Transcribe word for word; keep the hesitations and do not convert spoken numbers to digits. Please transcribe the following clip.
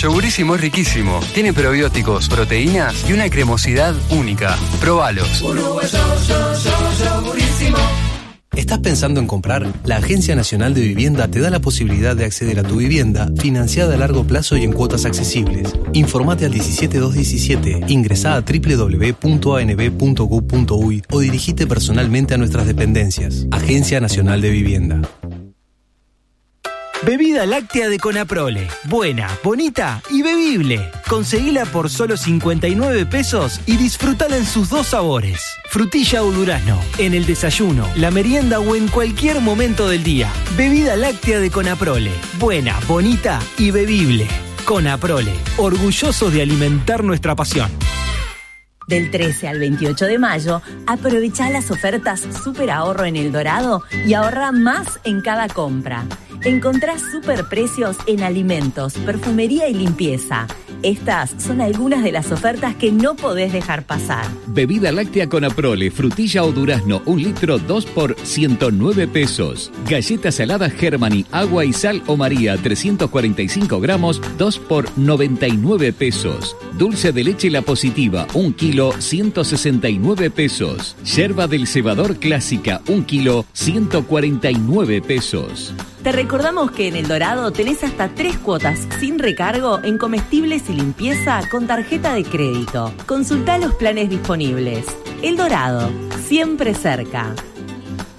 Yogurísimo es riquísimo. Tiene probióticos, proteínas y una cremosidad única. Probalos. Uruguay yo, yo, yo, yogurísimo. ¿Estás pensando en comprar? La Agencia Nacional de Vivienda te da la posibilidad de acceder a tu vivienda financiada a largo plazo y en cuotas accesibles. Informate al diecisiete dos diecisiete, ingresá a doble u doble u doble u punto a n b punto gov punto u y o dirigite personalmente a nuestras dependencias. Agencia Nacional de Vivienda. Bebida láctea de Conaprole. Buena, bonita y bebible. Conseguila por solo cincuenta y nueve pesos y disfrutala en sus dos sabores. Frutilla o durazno. En el desayuno, la merienda o en cualquier momento del día. Bebida láctea de Conaprole. Buena, bonita y bebible. Conaprole. Orgullosos de alimentar nuestra pasión. Del trece al veintiocho de mayo, aprovechá las ofertas Super Ahorro en El Dorado y ahorrá más en cada compra. Encontrás superprecios en alimentos, perfumería y limpieza. Estas son algunas de las ofertas que no podés dejar pasar. Bebida láctea Conaprole, frutilla o durazno, un litro, dos por ciento nueve pesos. Galletas saladas Germany, agua y sal o María, trescientos cuarenta y cinco gramos, dos por noventa y nueve pesos. Dulce de leche La Positiva, un kilo, ciento sesenta y nueve pesos. Yerba del cebador clásica, un kilo, ciento cuarenta y nueve pesos. Te recordamos que en El Dorado tenés hasta tres cuotas sin recargo en comestibles y limpieza con tarjeta de crédito. Consultá los planes disponibles. El Dorado, siempre cerca.